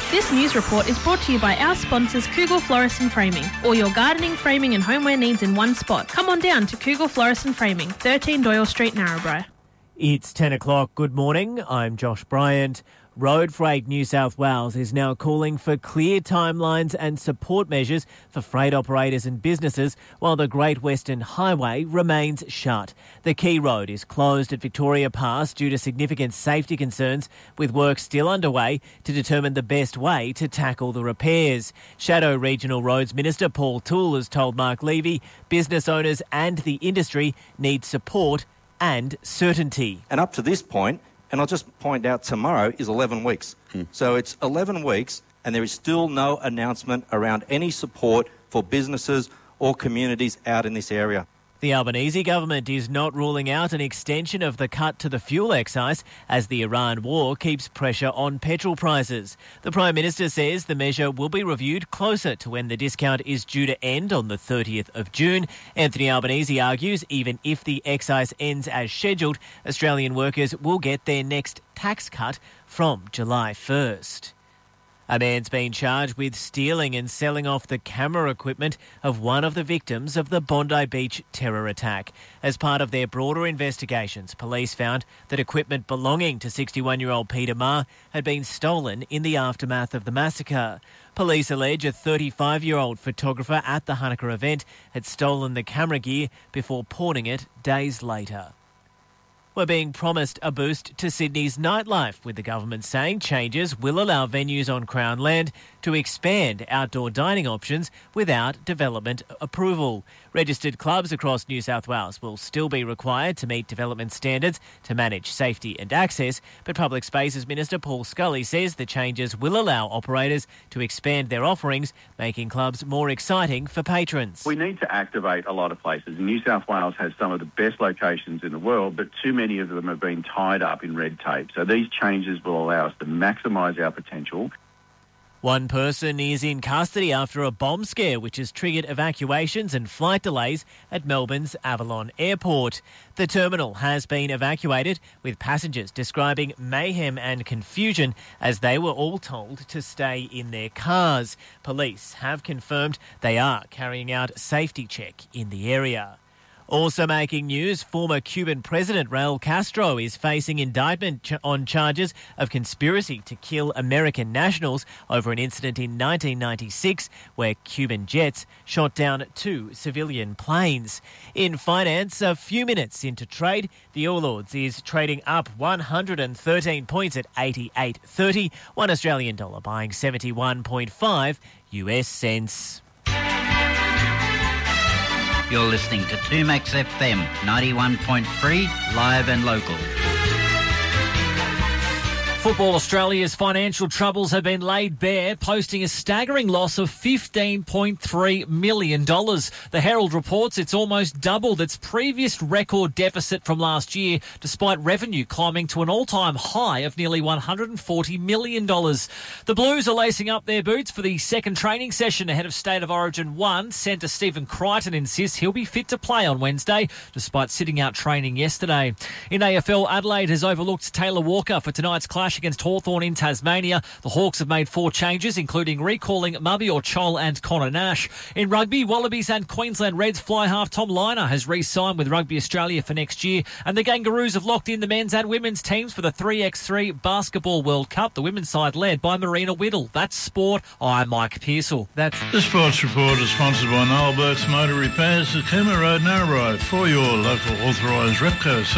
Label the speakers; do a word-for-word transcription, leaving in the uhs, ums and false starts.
Speaker 1: This news report is brought to you by our sponsors Cougal Florist and Framing. All your gardening, framing and homeware needs in one spot. Come on down to Cougal Florist and Framing, thirteen Doyle Street, Narrabri.
Speaker 2: It's ten o'clock. Good morning. I'm Josh Bryant. Road Freight New South Wales is now calling for clear timelines and support measures for freight operators and businesses while the Great Western Highway remains shut. The Key Road is closed at Victoria Pass due to significant safety concerns, with work still underway to determine the best way to tackle the repairs. Shadow Regional Roads Minister Paul Toole has told Mark Levy business owners and the industry need support and certainty.
Speaker 3: And up to this point, and I'll just point out tomorrow is eleven weeks. Hmm. So it's eleven weeks and there is still no announcement around any support for businesses or communities out in this area.
Speaker 2: The Albanese government is not ruling out an extension of the cut to the fuel excise as the Iran war keeps pressure on petrol prices. The Prime Minister says the measure will be reviewed closer to when the discount is due to end on the thirtieth of June. Anthony Albanese argues even if the excise ends as scheduled, Australian workers will get their next tax cut from July first. A man's been charged with stealing and selling off the camera equipment of one of the victims of the Bondi Beach terror attack. As part of their broader investigations, police found that equipment belonging to sixty-one-year-old Peter Ma had been stolen in the aftermath of the massacre. Police allege a thirty-five-year-old photographer at the Hanukkah event had stolen the camera gear before pawning it days later. We're being promised a boost to Sydney's nightlife, with the government saying changes will allow venues on Crown land to expand outdoor dining options without development approval. Registered clubs across New South Wales will still be required to meet development standards to manage safety and access, but Public Spaces Minister Paul Scully says the changes will allow operators to expand their offerings, making clubs more exciting for patrons.
Speaker 4: We need to activate a lot of places. New South Wales has some of the best locations in the world, but too many of them have been tied up in red tape. So these changes will allow us to maximise our potential.
Speaker 2: One person is in custody after a bomb scare which has triggered evacuations and flight delays at Melbourne's Avalon Airport. The terminal has been evacuated, with passengers describing mayhem and confusion as they were all told to stay in their cars. Police have confirmed they are carrying out a safety check in the area. Also making news, former Cuban President Raul Castro is facing indictment ch- on charges of conspiracy to kill American nationals over an incident in nineteen ninety-six where Cuban jets shot down two civilian planes. In finance, a few minutes into trade, the All Ords is trading up one hundred thirteen points at eighty-eight thirty, one Australian dollar buying seventy-one point five U S cents.
Speaker 5: You're listening to two Max F M, ninety-one point three, live and local.
Speaker 6: Football Australia's financial troubles have been laid bare, posting a staggering loss of fifteen point three million dollars. The Herald reports it's almost doubled its previous record deficit from last year, despite revenue climbing to an all-time high of nearly one hundred forty million dollars. The Blues are lacing up their boots for the second training session ahead of State of Origin one. Centre Stephen Crichton insists he'll be fit to play on Wednesday, despite sitting out training yesterday. In A F L, Adelaide has overlooked Taylor Walker for tonight's clash against Hawthorn in Tasmania. The Hawks have made four changes, including recalling Mabior Chol and Connor Nash. In rugby, Wallabies and Queensland Reds fly half Tom Liner has re-signed with Rugby Australia for next year, and the Kangaroos have locked in the men's and women's teams for the three by three Basketball World Cup, the women's side led by Marina Whittle. That's sport. I'm Mike Pearsall. That's
Speaker 7: The Sports Report is sponsored by Noel Burke's Motor Repairs at Cooma Road, Narrabri, for your local authorised Repco